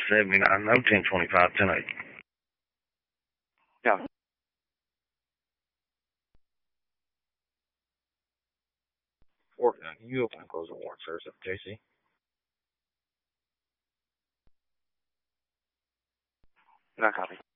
79, no 1025, 108. Yeah. Working on you open and close the warrant, sir. Is that JC? No copy.